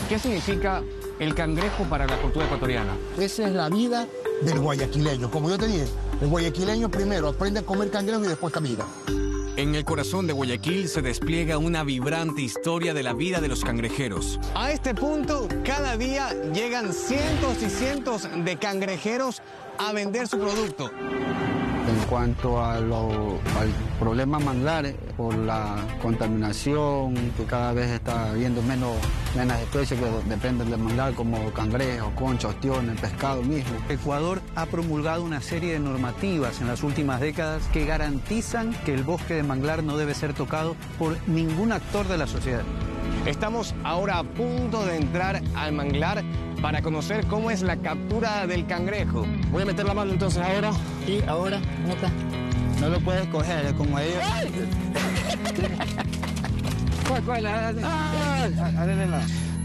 ¿Qué significa el cangrejo para la cultura ecuatoriana? Esa es la vida del guayaquileño. Como yo te dije, el guayaquileño primero aprende a comer cangrejo y después camina. En el corazón de Guayaquil se despliega una vibrante historia de la vida de los cangrejeros. A este punto, cada día llegan cientos y cientos de cangrejeros a vender su producto. En cuanto al problema manglares, por la contaminación, que cada vez está habiendo menos especies que dependen del manglar, como cangrejos, conchas, ostiones, pescado mismo. Ecuador ha promulgado una serie de normativas en las últimas décadas que garantizan que el bosque de manglar no debe ser tocado por ningún actor de la sociedad. Estamos ahora a punto de entrar al manglar para conocer cómo es la captura del cangrejo. Voy a meter la mano entonces ahora. Sí, ahora, nota. No lo puedes coger, es como ellos. ¿Cuál?